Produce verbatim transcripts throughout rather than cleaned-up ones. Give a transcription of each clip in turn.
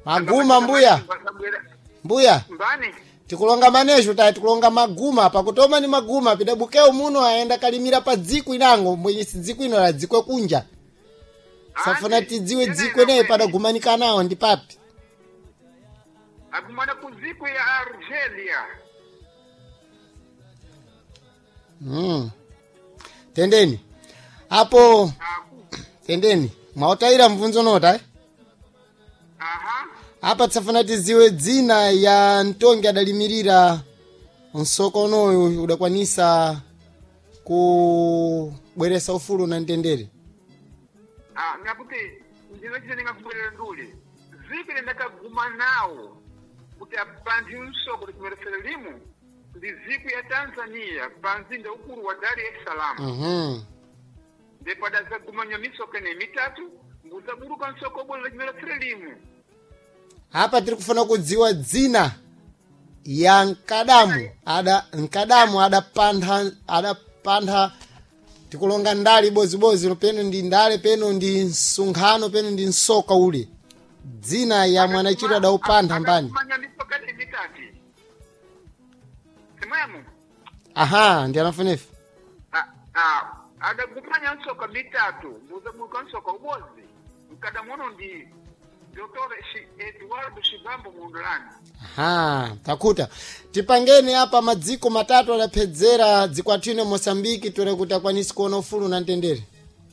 Maguma mbuya. Mbuya. Mbani. Tikulonga manejo ta tikulonga maguma pakutoma ni maguma pidabukeo muno aenda kalimira pa dziko inango mwenye dziko ino la dziko kunja. Safuna tidziwe dziko ne padagumanika nawo ndi papi. Agumana ku dziko ya Argelia. Mm. Tendeni. Hapo tendeni. Mwautaira mvunzo nota eh? Aha. Hapa tsafuna tiziwe dzina ya ntongi adalimirira msokonoyo udakwanisa kubweresa ufulu na ntendere. Ah, ngakuti ndino chine ngakubwerera ndule. Zikile ndakaguma nawo kuti apandi msoko likimeresera limu ndi ziku ya Tanzania panzinda ukuru wa Dar es Salaam. Mhm. Ndipo dazagumanya misoka ne mitatu mbuzaburuka nsoko bolo likimeresera limu. Hapa tiri kufuna kudziwa dzina ya nkadamu ada nkadamu ada pantha ada pantha tikulonga ndali bozi bozi peno ndi ndale peno ndi nsonkhano peno ndi nsoka ule dzina ya mwanachiro ada upantha mbani. Aha ndi anafunefu. Ah ah ada kupanya nsoka mitatu mbuzaburuka nsoka ubozi nkadamu ono ndi Doctor Eduardo Shibambo Mundulani. Aha, takuta. Tipangeni hapa madziko matatu alapedzera dzikwatino Mosambiki tore kuti akwanisi kuona ufulu na ntendere.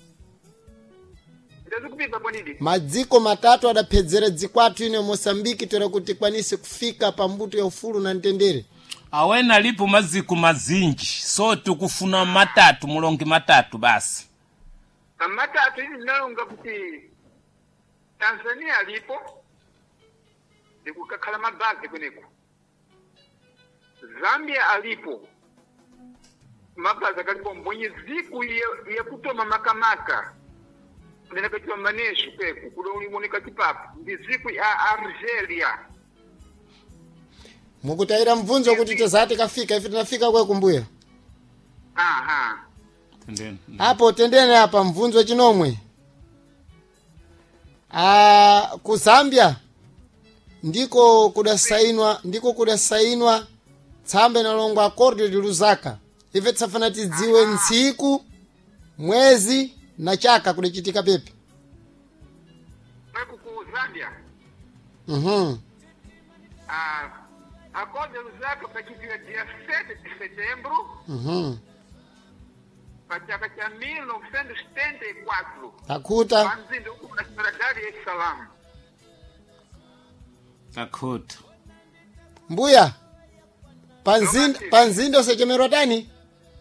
Ndazikupiza kwa nini? Madziko matatu alapedzera dzikwatino Mosambiki tore kuti kwanisi kufika pambuto ya ufulu na ntendere. Awena lipo maziko mazinji, so tukufuna matatu mulongi matatu basi. Matatu hizi nalonga kuti Tanzania alipo ndikukakhala mabazi kweneko. Zambia alipo mabazi kalipo mwenye ziku ya kutoma makamaka ndinakatiwa maneshu peku kulo ulimoneka kipapu ndi ziku ya Argelia. Mukutaira mvunzo kuti tezati kafika ifi tunafika kwe kumbuya. Aha. Tendeni. Hapo tendene hapa mvunzo chinomwe. Ah, ku Zambia ndiko kudasainwa ndiko kudasainwa tsambe na longo accordo de Lusaka. Ife tsafana tidziwe ntsiku, mwezi na chaka kudachitika pepe. Peku ku Zambia. Mhm. Ah, accordo de Lusaka pachitika dia sete de setembro. Mhm. Pachaka cha mil novecentos e setenta e quatro. Takuta. Panzinda huko na Dar es Salaam. Takuta. Mbuya. Panzinda panzinda usechemerwa tani?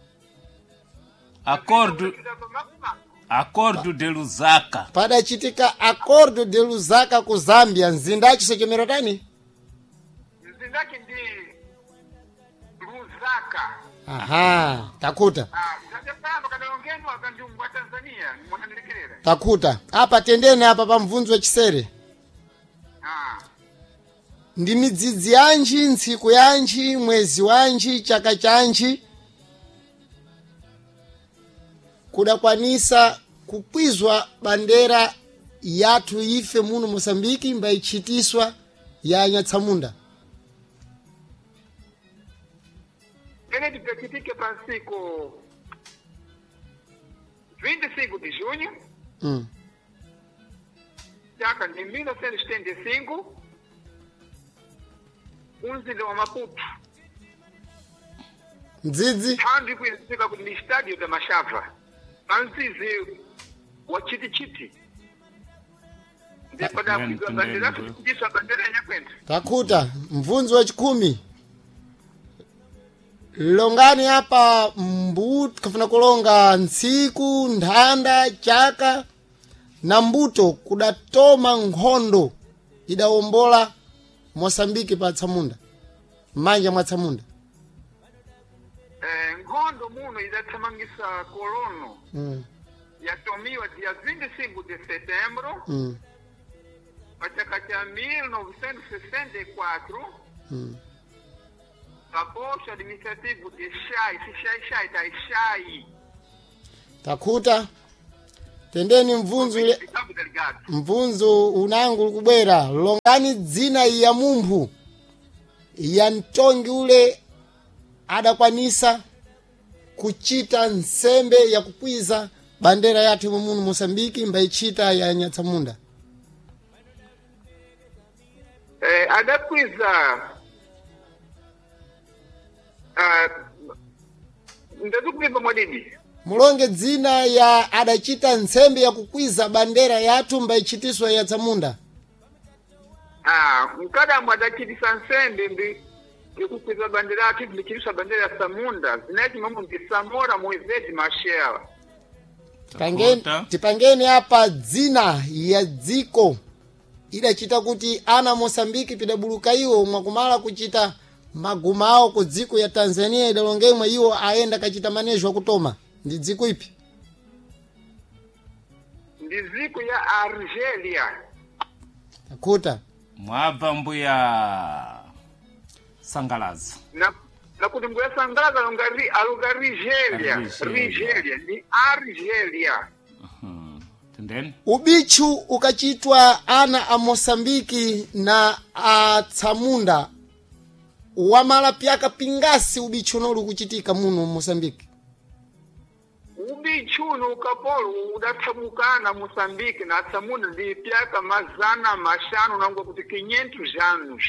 Acordo Acordo de Lusaka. Padachitika accordo de Lusaka ku Zambia nzindachi usechemerwa tani? Nzindaki ndi Lusaka. Aha, takuta. Ah, ndakapamba kadalongenwa kandungu wa Tanzania mwanandilikirira. Takuta. Hapa tendene hapa pa mvunzo chisere. Ah. Ndi midzidzi yanji, ntsiku yanji, mwezi wanji, chaka chanji kudakwanisa kukwizwa bandera yathu ife muno Mosambiki mbaichitiswa ya Nyatsamunda. Ele dipetitike pansiko vinte e cinco de junho. Mm. Chaka de mil novecentos e setenta e cinco. Unzinda wa Maputo. Ndzidzi Handi kuizika kwenye stadio da Mashava. Panzizi wa chiti chiti. Ndipo da kuizwa bandera kuchitishwa bandera ya nyakwenda. takuta mvunzo wa chikumi. Longani hapa mbuto kafuna kulonga ntsiku, ndhanda, chaka na mbuto kudatoma nkhondo idawombola Mosambiki pa Tsamunda. Manja mwa Tsamunda. Eh, nkhondo muno idathamangisa kolono. Mm. Yatomiwa dia vinte e cinco de setembro. Mm. Pachaka cha mil novecentos e sessenta e quatro. Mm. Pa posto administrativo de Xai, se Xai Xai, tá Xai. Takuta tendeni mvunzu ule Cabo Delgado. mvunzu unangu likubwera longani dzina ya mumphu ya mtongi ule adakwanisa kuchita nsembe ya kukwiza bandera yathu muno Mosambiki mbaichita ya Nyatsamunda. Eh, adakwiza ah ndazukupimba mwadidi. Mulonge dzina ya adachita nsembe ya kukwiza bandera yathu mbaichitiswa ya Nyatsamunda. Ah, mkada mwadachitisa nsembe mbi yokukwiza bandera yathu ndikirisha bandera ya Samunda zinaiti mambo ndi Samora Moisés Machel. Tipangeni, tipangeni hapa dzina ya dziko idachita kuti ana Mosambiki pidabuluka iwo mwakumala kuchita magumao ku dziko ya Tanzania idalongemwe iwo aenda kachita manejo akutoma. Ndi dziko ipi? Ndi dziko ya Argelia. Takuta. mwabva mbuya sangalaza Na na kuti mbuya sangalaza alungari alungarigelia. Rigelia. Rigelia ndi Argelia. Mhm. Tendeni Ubichu ukachitwa ana a Mosambiki na a Tsamunda wamala pyaka pingasi ubichu nolu kuchitika muno Mosambiki. Ubichuno ukapolo udathabukana Mosambiki na Samunda ndi pyaka mazana mashanu nango kuti quinhentos anos.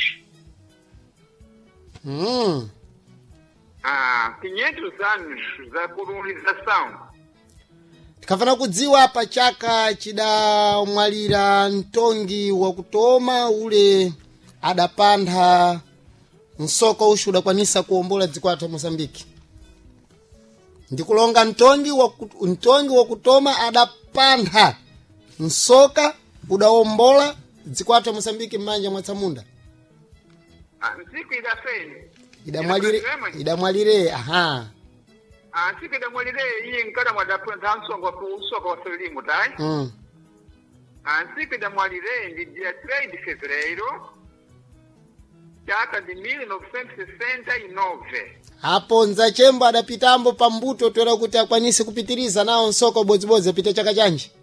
Mm. Ah, quinhentos anos za colonização. Tikafana kudziwa pa chaka chidamwalira mtongi wa kutoma ule adapanda msoko ushu udakwanisa kuombola dziko athu Mosambiki. Ndikulonga mtongi wa mtongi wa kutoma adapanda msoka udaombola dziko athu Mosambiki mmanja mwa Tsamunda. Ah, nsiku idafeni. Idamwalire idamwalire aha. Ah, nsiku idamwalire iye nkada mwadapenda nsongo wa usoko wa Frelimo tai. Mm. Ah, nsiku idamwalire ndi dia três de fevereiro. Chaka de mil novecentos e sessenta e nove. Hapo nzachembo adapitambo pambuto toera kuti akwanise kupitiriza nawo nsoko bodzibozi apite chaka chanji.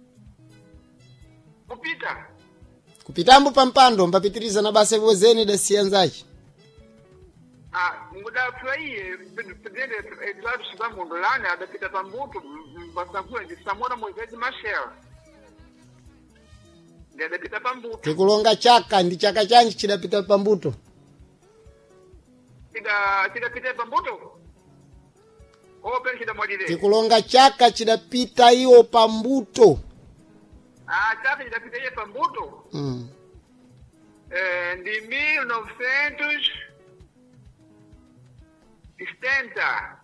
Kupita. Kupitambo pampando mbapitiriza na basa vozeni da sianzachi. Ah, mudafurahie presidente Eduardo Shibamundulane adapita pambuto basankula ndi Samora Moisés Machel. Ndi adapita pambuto. Tikulonga chaka ndi chaka chanji chidapita pambuto. Chida chidapita pambuto. Open chidamwalire. Tikulonga chaka chidapita iyo pambuto. Ah, chaka chidapita iye pambuto. Mm. Eh, ndi mil novecentos e setenta.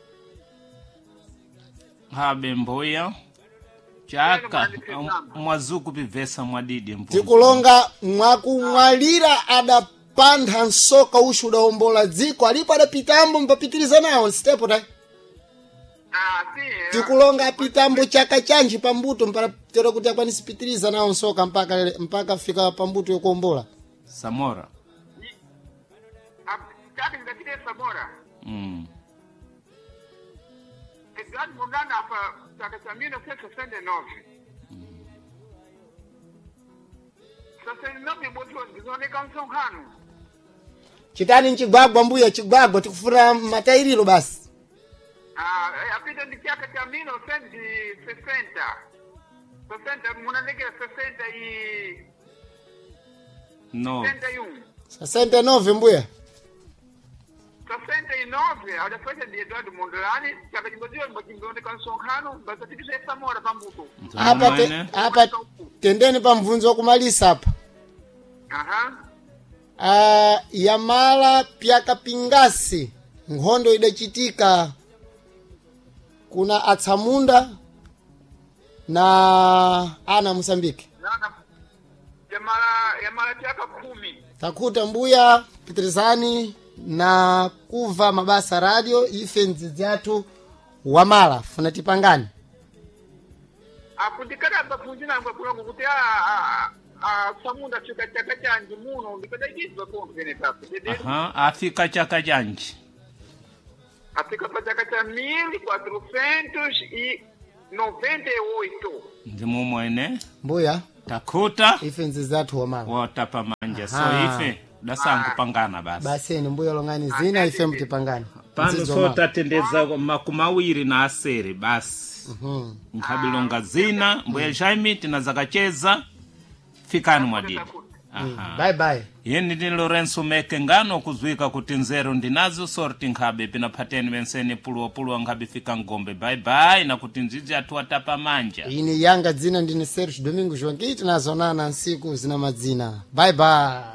habe mbuya chaka mwazuku pivesa mwadidi mbuya Tikulonga mwakumwalira adapanda nsoka ushu udaombola dziko alipo adapitambo mpapitiriza nawo stepo ta. Ah, sim. eh. Tikulonga pitambo chaka chanji pambuto mpaka tero kuti akwanise pitiriza nawo nsoka mpaka mpaka fika pambuto yokuombola. Samora Ah, chaka chidapita Samora. mm. Eduardo Mundulane apa chaka cha mil novecentos e sessenta e nove. sessenta e nove boto ndizoneka msonkhano. Chitani nchigwagwa mbuya chigwagwa tikufuna matairiro basi. Ah, eh, apita ndi chaka cha mil novecentos e sessenta. sessenta munalekera sessenta e no sessenta e um. sessenta e nove mbuya. sessenta e nove adafanya ndi Eduardo Mundulane chaka chimbodziwa mbachimbooneka msonkhano basatikisa Samora pambuto. Hapa te, hapa tendeni pa mvunzo wokumalisa hapa. Aha. Ah, yamala pyaka pingasi nkhondo idachitika kuna Atsamunda na ana Mosambiki. Nana yamala yamala chaka kumi. Takuta mbuya pitirizani na kuva mabasa radio ife nzizi atu wamala funa tipangani. Akundikana bafunjina ngwa kulongo kuti a a Samunda chika chaka chanji muno ndikadajizwa kongo kene tapo. aha afika chaka chanji Afika pa chaka cha mil quatrocentos e noventa e oito. ndi mumwene mbuya takhuta ife nzizathu wamama wotapa manja so Aha. ife dasangupangana basi baseni mbuya longani zina ife mtipangani pano Mzizi so wamama. tatendeza makumi awiri na asere basi Mhm. nkhabilonga zina mbuya jaime tinazakacheza fikani mwadini. Aha. bye bye yeni ndi Lorenzo Meke ngano kuzwika kuti nzeru ndinazo sorti nkhabe pinaphateni benseni puluwa-puluwa nkhabe fika ngombe bye bye na kuti ndzidzi atu atapa manja. ini yanga dzina ndine Sergio Domingo Joaquim tinazonana nsiku zina madzina bye bye